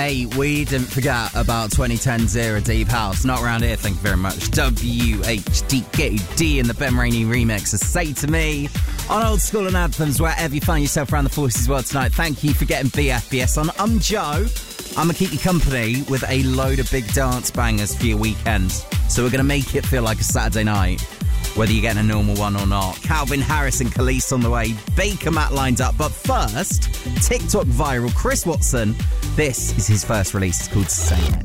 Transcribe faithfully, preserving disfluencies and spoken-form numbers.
eight, we didn't forget about twenty ten Zero Deep House. Not around here, thank you very much. W H D K D in the Ben Rainey remix of Say To Me on Old School and Anthems, wherever you find yourself around the Forces world tonight. Thank you for getting B F B S on. I'm Joe. I'm going to keep you company with a load of big dance bangers for your weekend. So we're going to make it feel like a Saturday night, whether you're getting a normal one or not. Calvin Harris and Khalees on the way. Baker Matt lined up. But first, TikTok viral Chris Watson. This is his first release. It's called Say It.